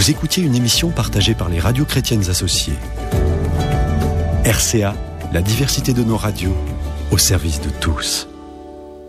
Vous écoutiez une émission partagée par les radios chrétiennes associées. RCA, la diversité de nos radios, au service de tous.